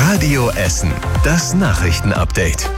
Radio Essen, das Nachrichtenupdate.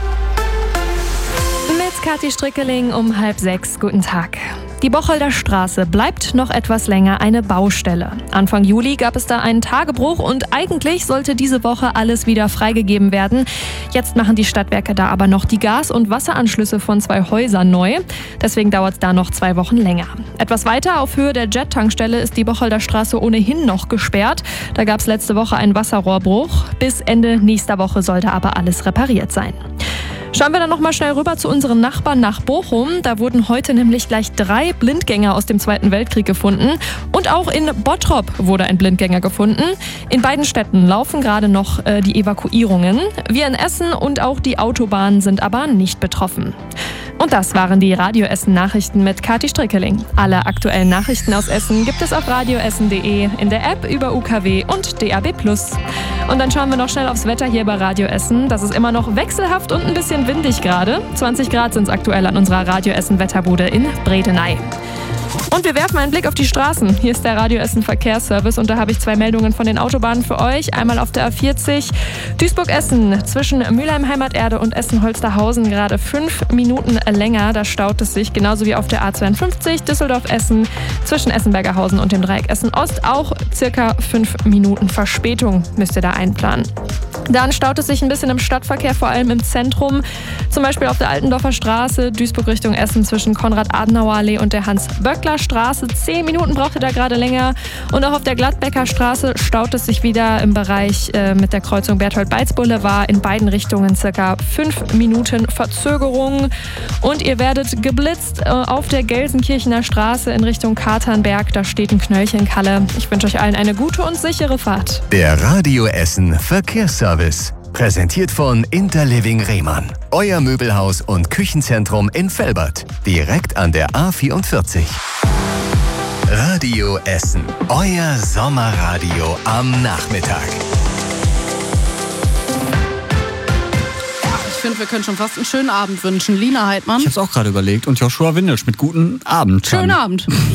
Mit Kathi Strickeling um 5:30. Guten Tag. Die Bocholder Straße bleibt noch etwas länger eine Baustelle. Anfang Juli gab es da einen Tagebruch und eigentlich sollte diese Woche alles wieder freigegeben werden. Jetzt machen die Stadtwerke da aber noch die Gas- und Wasseranschlüsse von 2 Häusern neu. Deswegen dauert es da noch 2 Wochen länger. Etwas weiter auf Höhe der Jet-Tankstelle ist die Bocholder Straße ohnehin noch gesperrt. Da gab es letzte Woche einen Wasserrohrbruch. Bis Ende nächster Woche sollte aber alles repariert sein. Schauen wir dann noch mal schnell rüber zu unseren Nachbarn nach Bochum. Da wurden heute nämlich gleich 3 Blindgänger aus dem Zweiten Weltkrieg gefunden. Und auch in Bottrop wurde ein Blindgänger gefunden. In beiden Städten laufen gerade noch die Evakuierungen. Wir in Essen und auch die Autobahnen sind aber nicht betroffen. Und das waren die Radio Essen Nachrichten mit Kathi Strickeling. Alle aktuellen Nachrichten aus Essen gibt es auf radioessen.de, in der App über UKW und DAB+. Und dann schauen wir noch schnell aufs Wetter hier bei Radio Essen. Das ist immer noch wechselhaft und ein bisschen windig gerade. 20 Grad sind es aktuell an unserer Radio Essen Wetterbude in Bredeney. Und wir werfen einen Blick auf die Straßen. Hier ist der Radio Essen Verkehrsservice und da habe ich 2 Meldungen von den Autobahnen für euch. Einmal auf der A40 Duisburg-Essen zwischen Mülheim-Heimaterde und Essen-Holsterhausen gerade 5 Minuten länger. Da staut es sich, genauso wie auf der A52 Düsseldorf-Essen zwischen Essenbergerhausen und dem Dreieck Essen-Ost. Auch circa 5 Minuten Verspätung müsst ihr da einplanen. Dann staut es sich ein bisschen im Stadtverkehr, vor allem im Zentrum. Zum Beispiel auf der Altendorfer Straße, Duisburg Richtung Essen zwischen Konrad-Adenauer-Allee und der Hans-Böckler-Straße. 10 Minuten braucht ihr da gerade länger. Und auch auf der Gladbecker Straße staut es sich wieder im Bereich mit der Kreuzung Berthold-Beitz-Boulevard. In beiden Richtungen circa 5 Minuten Verzögerung. Und ihr werdet geblitzt auf der Gelsenkirchener Straße in Richtung Katernberg. Da steht ein Knöllchenkalle. Ich wünsche euch allen eine gute und sichere Fahrt. Der Radio Essen Verkehrsservice. Präsentiert von Interliving Rehmann. Euer Möbelhaus und Küchenzentrum in Velbert. Direkt an der A44. Radio Essen. Euer Sommerradio am Nachmittag. Ich finde, wir können schon fast einen schönen Abend wünschen. Lina Heidmann. Ich habe es auch gerade überlegt. Und Joshua Windisch mit guten Abend. Schönen Abend.